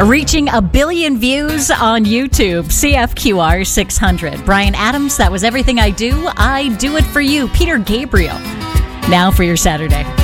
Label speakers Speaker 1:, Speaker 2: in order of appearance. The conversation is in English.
Speaker 1: Reaching 1 billion views on YouTube. CFQR 600. Brian Adams, that was Everything I Do. I Do It For You. Peter Gabriel. Now for your Saturday.